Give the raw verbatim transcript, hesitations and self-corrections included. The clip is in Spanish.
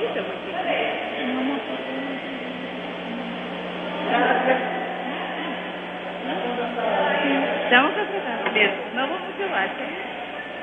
poquito, porque... Estamos contratando. Bien, no hubo mucho bache.